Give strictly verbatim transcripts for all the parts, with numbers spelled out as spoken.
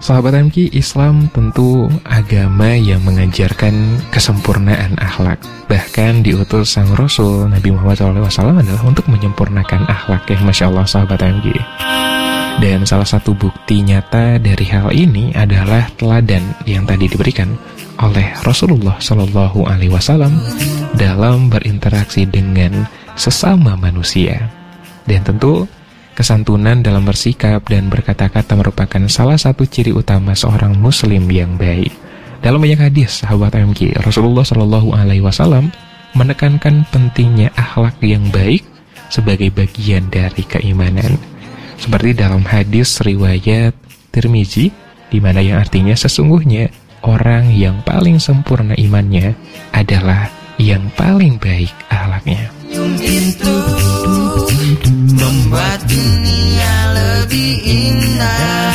sahabat M K, Islam tentu agama yang mengajarkan kesempurnaan akhlak. Bahkan diutus sang Rasul Nabi Muhammad shallallahu alaihi wasallam adalah untuk menyempurnakan akhlak, ya Masya Allah sahabat M K. Dan salah satu bukti nyata dari hal ini adalah teladan yang tadi diberikan oleh Rasulullah shallallahu alaihi wasallam dalam berinteraksi dengan sesama manusia. Dan tentu kesantunan dalam bersikap dan berkata-kata merupakan salah satu ciri utama seorang muslim yang baik. Dalam banyak hadis, sahabat M K, Rasulullah shallallahu alaihi wasallam menekankan pentingnya akhlak yang baik sebagai bagian dari keimanan. Seperti dalam hadis riwayat Tirmizi, di mana yang artinya sesungguhnya orang yang paling sempurna imannya adalah yang paling baik akhlaknya. Itu membuat dunia lebih indah.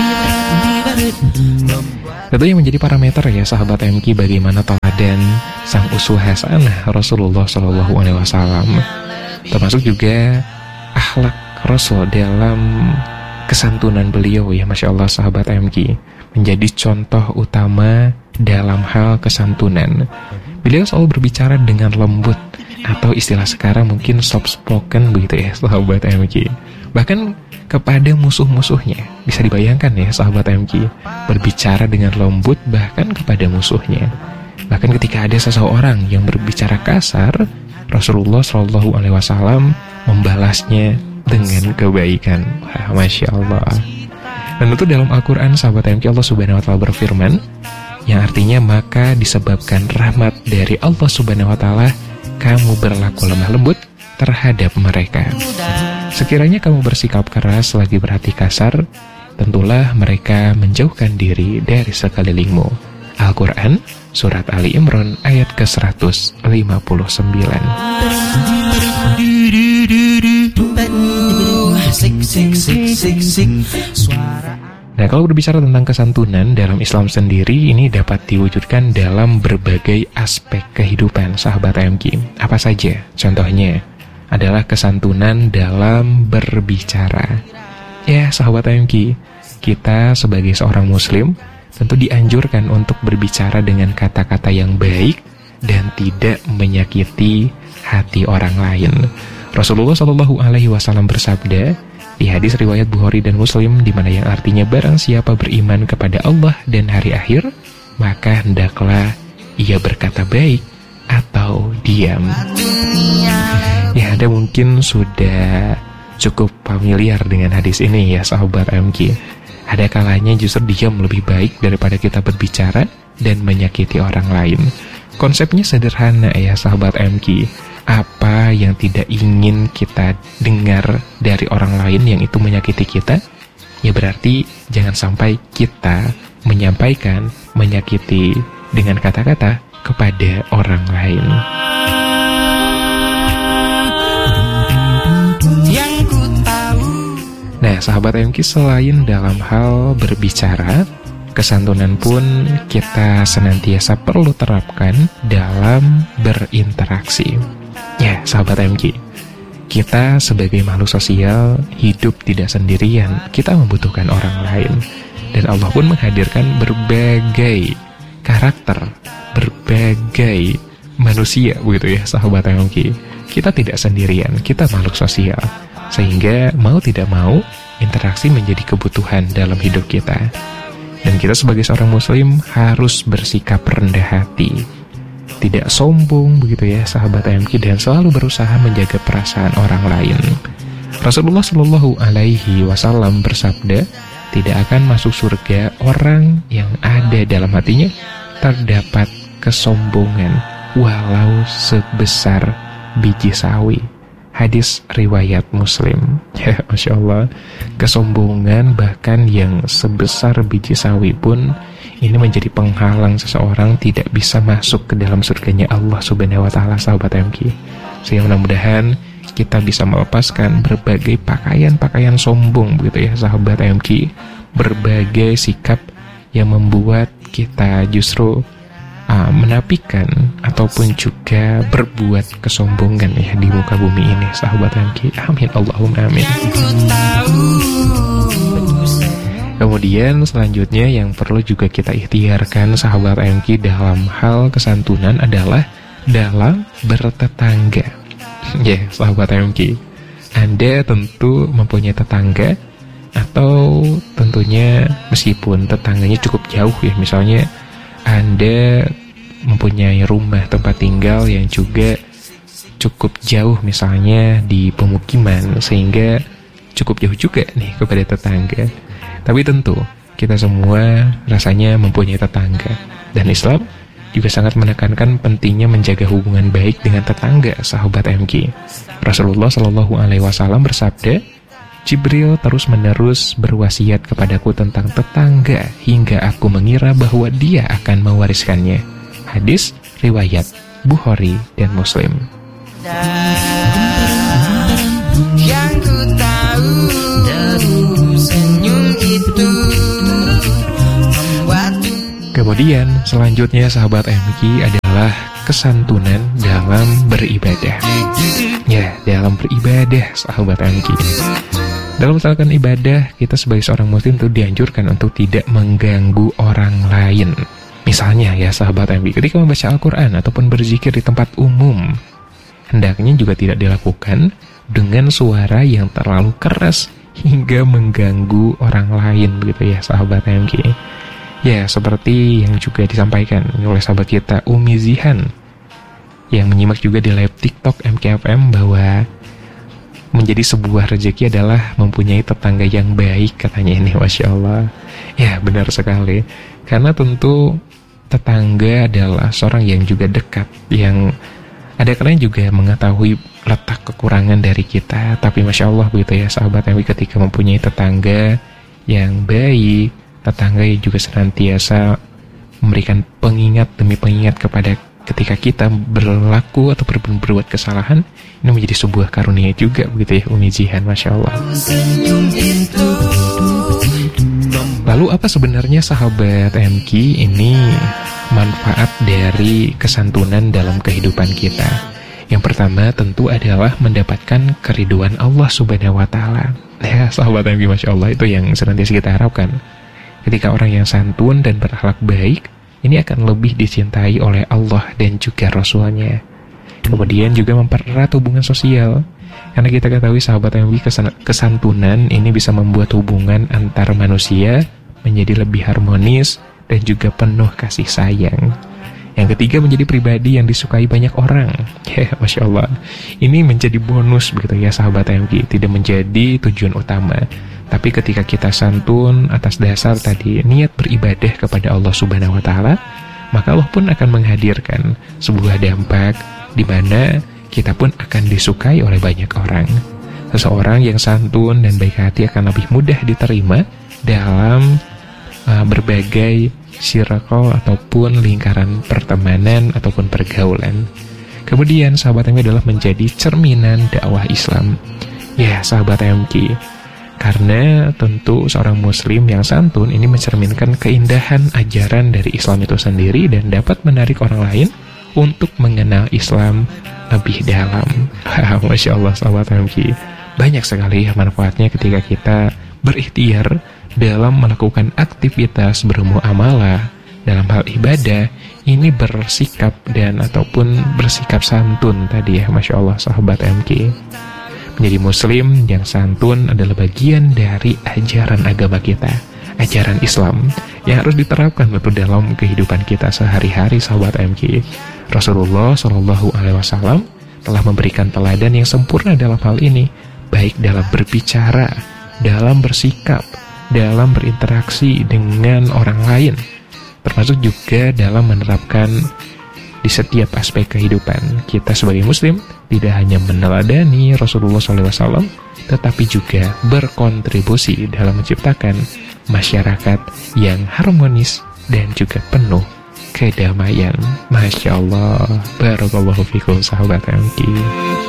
Tentu yang menjadi parameter ya sahabat M K bagaimana teladan sang uswah hasanah Rasulullah shallallahu alaihi wasallam, termasuk juga akhlak Rasul dalam kesantunan beliau ya Masya Allah sahabat M K, menjadi contoh utama dalam hal kesantunan. Beliau selalu berbicara dengan lembut, atau istilah sekarang mungkin soft spoken begitu ya sahabat M K. Bahkan kepada musuh-musuhnya, bisa dibayangkan ya sahabat M K, berbicara dengan lembut bahkan kepada musuhnya. Bahkan ketika ada seseorang yang berbicara kasar, Rasulullah shallallahu alaihi wasallam membalasnya dengan kebaikan. Wah, Masya Allah. Dan itu dalam Al-Quran sahabat M K, Allah subhanahu wa ta'ala berfirman, yang artinya maka disebabkan rahmat dari Allah subhanahu wa ta'ala kamu berlaku lemah lembut terhadap mereka. Sekiranya kamu bersikap keras lagi berhati kasar, tentulah mereka menjauhkan diri dari sekelilingmu. Al-Quran Surat Ali Imran ayat ke seratus lima puluh sembilan. Nah, kalau berbicara tentang kesantunan dalam Islam sendiri, ini dapat diwujudkan dalam berbagai aspek kehidupan sahabat M K. Apa saja? Contohnya adalah kesantunan dalam berbicara. Ya, sahabat M K, kita sebagai seorang muslim tentu dianjurkan untuk berbicara dengan kata-kata yang baik dan tidak menyakiti hati orang lain. Rasulullah shallallahu alaihi wasallam bersabda di hadis riwayat Bukhari dan Muslim, di mana yang artinya barang siapa beriman kepada Allah dan hari akhir, maka hendaklah ia berkata baik atau diam. Ya, Anda mungkin sudah cukup familiar dengan hadis ini ya sahabat M K. Ada kalanya justru diam lebih baik daripada kita berbicara dan menyakiti orang lain. Konsepnya sederhana ya sahabat M K. Apa yang tidak ingin kita dengar dari orang lain yang itu menyakiti kita, ya berarti jangan sampai kita menyampaikan, menyakiti dengan kata-kata kepada orang lain. Nah, sahabat M K, selain dalam hal berbicara, kesantunan pun kita senantiasa perlu terapkan dalam berinteraksi. Ya, sahabat M K, kita sebagai makhluk sosial hidup tidak sendirian, kita membutuhkan orang lain. Dan Allah pun menghadirkan berbagai karakter, berbagai manusia begitu ya sahabat M K. Kita tidak sendirian, kita makhluk sosial. Sehingga mau tidak mau, interaksi menjadi kebutuhan dalam hidup kita. Dan kita sebagai seorang muslim harus bersikap rendah hati, tidak sombong begitu ya sahabat M K, dan selalu berusaha menjaga perasaan orang lain. Rasulullah Shallallahu Alaihi Wasallam bersabda, tidak akan masuk surga orang yang ada dalam hatinya terdapat kesombongan walau sebesar biji sawi. Hadis riwayat Muslim. Ya, Masya Allah, kesombongan bahkan yang sebesar biji sawi pun ini menjadi penghalang seseorang tidak bisa masuk ke dalam surganya Allah Subhanahu wa Ta'ala, sahabat M K. Sehingga mudah-mudahan kita bisa melepaskan berbagai pakaian-pakaian sombong begitu ya sahabat M K, berbagai sikap yang membuat kita justru uh, menapikan ataupun juga berbuat kesombongan ya di muka bumi ini, sahabat M K. Amin Allahumma amin. Kemudian selanjutnya yang perlu juga kita ikhtiarkan sahabat M K dalam hal kesantunan adalah dalam bertetangga. Ya, yeah, sahabat M K, Anda tentu mempunyai tetangga, atau tentunya meskipun tetangganya cukup jauh ya, misalnya Anda mempunyai rumah tempat tinggal yang juga cukup jauh misalnya di pemukiman, sehingga cukup jauh juga nih kepada tetangga. Tapi tentu kita semua rasanya mempunyai tetangga, dan Islam juga sangat menekankan pentingnya menjaga hubungan baik dengan tetangga, sahabat M K. Rasulullah Shallallahu Alaihi Wasallam bersabda, Jibril terus-menerus berwasiat kepadaku tentang tetangga hingga aku mengira bahwa dia akan mewariskannya. Hadis riwayat Bukhari dan Muslim. Yang ku tahu senyum itu. Kemudian selanjutnya sahabat M K adalah kesantunan dalam beribadah. Ya, dalam beribadah sahabat M K. Dalam melakukan ibadah, kita sebagai seorang muslim itu dianjurkan untuk tidak mengganggu orang lain. Misalnya ya sahabat M K, ketika membaca Al-Quran ataupun berzikir di tempat umum, hendaknya juga tidak dilakukan dengan suara yang terlalu keras hingga mengganggu orang lain, begitu ya sahabat M K. Ya, seperti yang juga disampaikan oleh sahabat kita Umi Zihan yang menyimak juga di live TikTok M K F M, bahwa menjadi sebuah rezeki adalah mempunyai tetangga yang baik, katanya ini. Masya Allah. Ya, benar sekali. Karena tentu tetangga adalah seorang yang juga dekat, yang ada kalanya juga mengetahui letak kekurangan dari kita. Tapi Masya Allah begitu ya sahabat M K, ketika mempunyai tetangga yang baik, tetangga yang juga senantiasa memberikan pengingat demi pengingat kepada ketika kita berlaku atau ber berbuat kesalahan, ini menjadi sebuah karunia juga begitu ya Umi Jihan, Masya Allah. Lalu apa sebenarnya sahabat M K ini manfaat dari kesantunan dalam kehidupan kita? Yang pertama tentu adalah mendapatkan keriduan Allah Subhanahu wa Ta'ala. Ya sahabat M K, Masya Allah, itu yang senantiasa kita harapkan. Ketika orang yang santun dan berakhlak baik, ini akan lebih dicintai oleh Allah dan juga Rasul-Nya. Kemudian juga mempererat hubungan sosial. Karena kita ketahui sahabat yang lebih kesantunan ini bisa membuat hubungan antar manusia menjadi lebih harmonis dan juga penuh kasih sayang. Yang ketiga, menjadi pribadi yang disukai banyak orang. Ya, Masya Allah. Ini menjadi bonus begitu ya sahabat M K, tidak menjadi tujuan utama. Tapi ketika kita santun atas dasar tadi niat beribadah kepada Allah Subhanahu wa Ta'ala, maka Allah pun akan menghadirkan sebuah dampak di mana kita pun akan disukai oleh banyak orang. Seseorang yang santun dan baik hati akan lebih mudah diterima dalam uh, berbagai circle ataupun lingkaran pertemanan ataupun pergaulan. Kemudian sahabat M K adalah menjadi cerminan dakwah Islam. Ya sahabat M K, karena tentu seorang muslim yang santun ini mencerminkan keindahan ajaran dari Islam itu sendiri dan dapat menarik orang lain untuk mengenal Islam lebih dalam. Masya Allah sahabat M K, banyak sekali manfaatnya ketika kita berikhtiar dalam melakukan aktivitas bermuamalah dalam hal ibadah, ini bersikap dan ataupun bersikap santun tadi ya. Masya Allah sahabat M K, menjadi muslim yang santun adalah bagian dari ajaran agama kita, ajaran Islam yang harus diterapkan betul dalam kehidupan kita sehari-hari sahabat M K. Rasulullah Shallallahu Alaihi Wasallam telah memberikan teladan yang sempurna dalam hal ini, baik dalam berbicara, dalam bersikap, dalam berinteraksi dengan orang lain, termasuk juga dalam menerapkan di setiap aspek kehidupan. Kita sebagai muslim tidak hanya meneladani Rasulullah shallallahu alaihi wasallam, tetapi juga berkontribusi dalam menciptakan masyarakat yang harmonis dan juga penuh kedamaian. Masya Allah, barakallahu fikum sahabat M K.